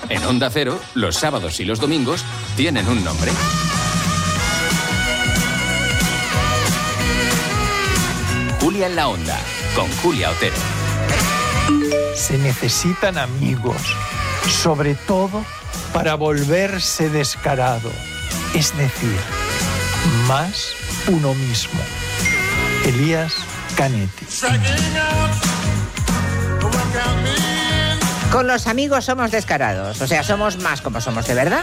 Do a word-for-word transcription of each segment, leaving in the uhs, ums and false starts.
En Onda Cero, los sábados y los domingos tienen un nombre. Julia en la Onda, con Julia Otero. Se necesitan amigos, sobre todo para volverse descarado, es decir, más uno mismo. Elías Canetti. Con los amigos somos descarados, o sea, somos más como somos de verdad.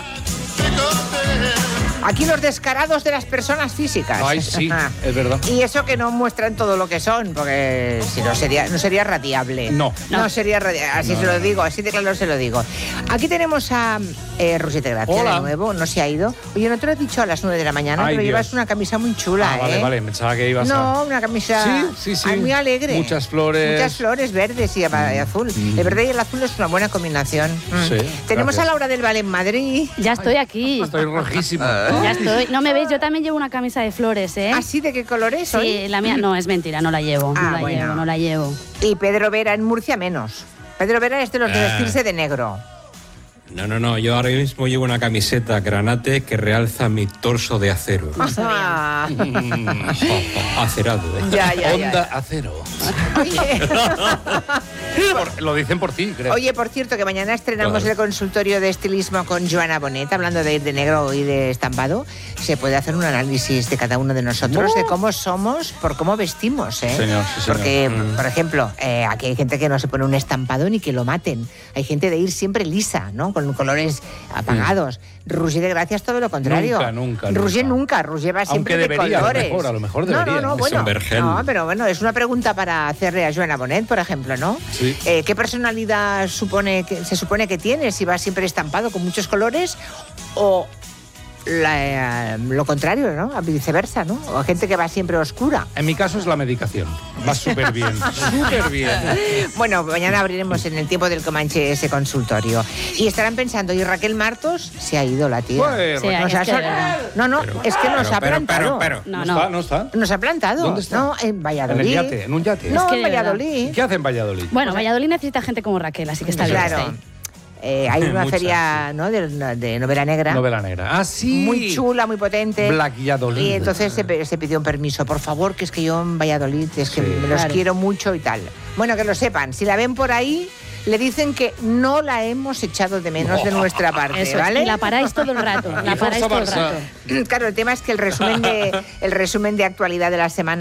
Aquí los descarados de las personas físicas. Ay, sí, es verdad. Y eso que no muestran todo lo que son, porque si no sería, no sería radiable. No. No, no sería radiable, así no, se lo digo, así de claro se lo digo. Aquí tenemos a eh, Rusete Gracia. Hola. De nuevo, no se ha ido. Oye, no te lo he dicho a las nueve de la mañana, Ay, pero Dios. llevas una camisa muy chula, ah, vale, ¿eh? vale, pensaba que ibas no, a... No, una camisa sí, sí, sí. Ay, muy alegre. Muchas flores. Muchas flores verdes y, y azul. Mm. El verde y el azul es una buena combinación. Mm. Sí, tenemos gracias. a Laura del Val en Madrid. Ya estoy aquí. Estoy rojísimo. Ya estoy. No me veis, yo también llevo una camisa de flores, ¿eh? ¿Ah, sí? ¿De qué color es Sí, hoy? la mía no, es mentira, no la llevo. Ah, no la bueno. llevo, no la llevo. Y Pedro Vera en Murcia menos. Pedro Vera es de los de Ah. vestirse de negro. No, no, no, yo ahora mismo llevo una camiseta granate que realza mi torso de acero. Ah. Acerado, ¿eh? Ya, ya, ya. Onda Acero. Oye. Por, lo dicen por ti, creo. Oye, por cierto, que mañana estrenamos Claro. el consultorio de estilismo con Joana Bonet, hablando de ir de negro y de estampado. Se puede hacer un análisis de cada uno de nosotros, ¡Oh! de cómo somos, por cómo vestimos, ¿eh? Señor, sí, señor. Porque, Mm. por ejemplo, eh, aquí hay gente que no se pone un estampado ni que lo maten. Hay gente de ir siempre lisa, ¿no? Con colores apagados. Mm. Roger de Gracia es todo lo contrario. Nunca, nunca, Roger nunca. nunca. Roger va siempre Aunque de debería, colores. a lo mejor, a lo mejor No, debería. no, no, Es bueno. un vergel. No, pero bueno, es una pregunta para hacerle a Joana Bonet, por ejemplo, ¿no? Sí. Eh, ¿Qué personalidad supone que, se supone que tienes? Si vas siempre estampado con muchos colores o la, eh, lo contrario, ¿no? Viceversa, ¿no? O gente que va siempre oscura. En mi caso es la medicación. Va súper bien, súper bien. Bueno, mañana abriremos en el tiempo del Comanche ese consultorio. Y estarán pensando, ¿y Raquel Martos? Se ha ido la tía. Pues, Sí, Nos es ha que sol- de verdad. No, no, Pero, es que nos pero, ha pero, plantado. pero, pero. No, ¿No no. está? ¿No está? Nos ha plantado. ¿Dónde está? No, en En Valladolid. el yate, en un yate. No, Es que en de verdad. Valladolid. ¿Qué hace en Valladolid? Bueno, Valladolid necesita gente como Raquel, así que está bien. Claro. está ahí. Eh, hay una Muchas, feria, ¿no? de, de novela negra. Novela negra. Ah, sí. Muy chula, muy potente. Valladolid. Y entonces se, pe- se pidió un permiso. Por favor, que es que yo en Valladolid, es que Sí. me los Claro. quiero mucho y tal. Bueno, que lo sepan. Si la ven por ahí, le dicen que no la hemos echado de menos de nuestra parte, Eso es, ¿vale? y la paráis todo el rato. La Y paráis Forza todo el Barça. rato. Claro, el tema es que el resumen de, el resumen de actualidad de la semana